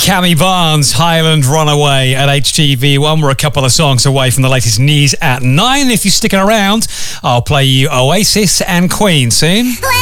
Cami Barnes, Highland Runaway at HTV1. We're a couple of songs away from the latest news at 9. If you're sticking around, I'll play you Oasis and Queen soon.